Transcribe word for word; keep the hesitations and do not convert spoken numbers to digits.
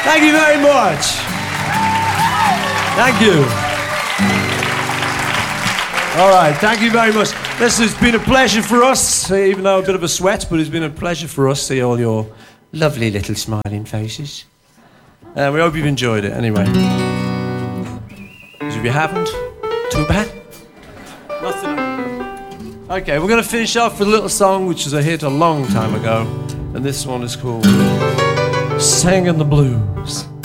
Thank you very much. Thank you. All right, thank you very much. This has been a pleasure for us, even though a bit of a sweat, but it's been a pleasure for us to see all your lovely little smiling faces. And uh, we hope you've enjoyed it anyway. Because if you haven't, too bad. Nothing. Okay, we're going to finish off with a little song which was a hit a long time ago. And this one is called Singing the Blues.